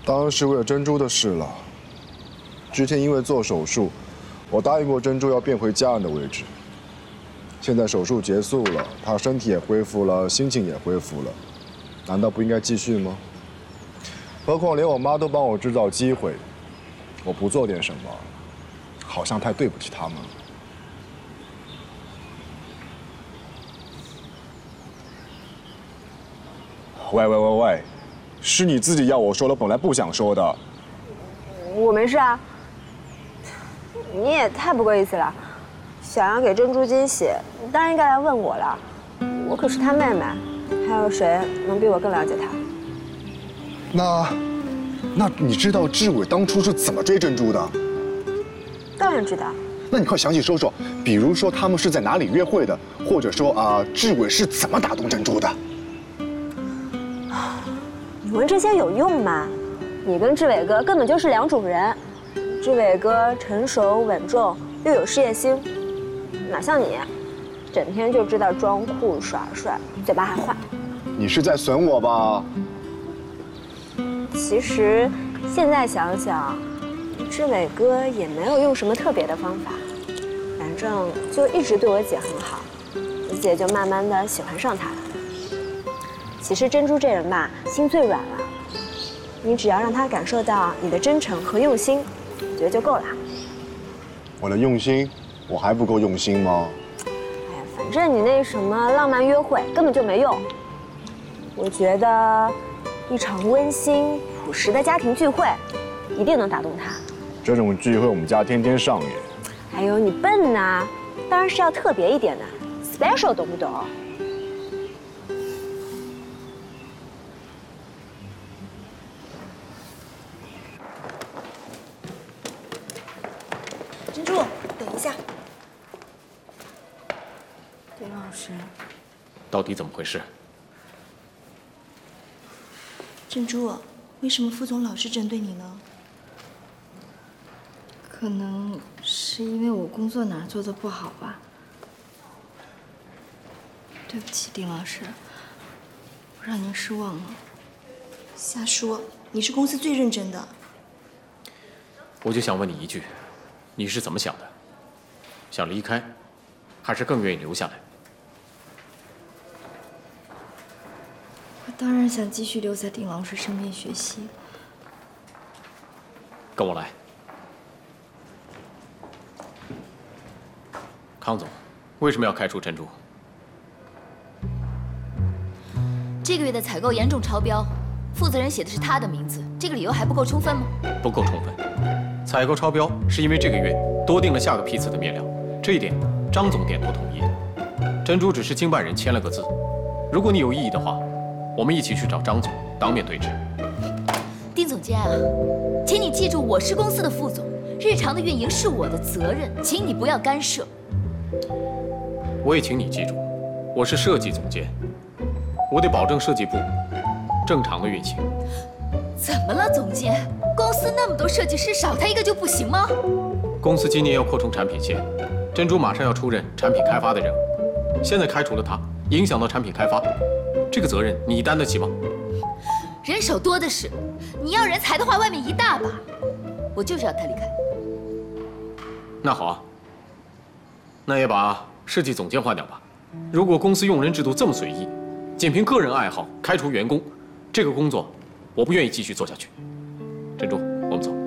当然是为了珍珠的事了。之前因为做手术，我答应过珍珠要变回家人的位置。现在手术结束了，她身体也恢复了，心情也恢复了，难道不应该继续吗？何况连我妈都帮我制造机会，我不做点什么，好像太对不起他们了。喂，是你自己要我说的，本来不想说的。 我没事啊。你也太不够意思了，想要给珍珠惊喜，当然应该来问我了。我可是她妹妹，还有谁能比我更了解她？ 那你知道志伟当初是怎么追珍珠的？ 当然知道。 那你快详细说说，比如说他们是在哪里约会的，或者说志伟是怎么打动珍珠的？ 你问这些有用吗？你跟志伟哥根本就是两种人。志伟哥成熟稳重，又有事业心，哪像你，整天就知道装酷耍帅，嘴巴还坏。 你是在损我吧？ 其实现在想想，志伟哥也没有用什么特别的方法，反正就一直对我姐很好，我姐就慢慢的喜欢上他了。其实珍珠这人吧，心最软了，你只要让他感受到你的真诚和用心，我觉得就够了。 我的用心，我还不够用心吗？ 哎呀，反正你那什么浪漫约会根本就没用。我觉得一场温馨朴实的家庭聚会，一定能打动他。 这种聚会我们家天天上演。 哎呦，你笨呐！当然是要特别一点的 ，special， 懂不懂？ 珍珠，等一下。丁老师， 到底怎么回事？ 珍珠，为什么副总老是针对你呢？ 可能是因为我工作哪儿做的不好吧。对不起，丁老师，我让您失望了。 瞎说，你是公司最认真的。 我就想问你一句，你是怎么想的？想离开，还是更愿意留下来？ 我当然想继续留在丁老师身边学习。 跟我来。康总，为什么要开除珍珠？ 这个月的采购严重超标，负责人写的是他的名字，这个理由还不够充分吗？ 不够充分。采购超标是因为这个月多订了下个批次的面料，这一点张总点头同意。珍珠只是经办人签了个字，如果你有异议的话，我们一起去找张总当面对质。 丁总监啊，请你记住，我是公司的副总，日常的运营是我的责任，请你不要干涉。 我也请你记住，我是设计总监，我得保证设计部正常的运行。 怎么了，总监？公司那么多设计师，少他一个就不行吗？ 公司今年要扩充产品线，珍珠马上要出任产品开发的任务，现在开除了他，影响到产品开发，这个责任你担得起吗？ 人手多的是，你要人才的话，外面一大把。我就是要他离开。 那好啊，那也把设计总监换掉吧。如果公司用人制度这么随意，仅凭个人爱好开除员工，这个工作我不愿意继续做下去。珍珠，我们走。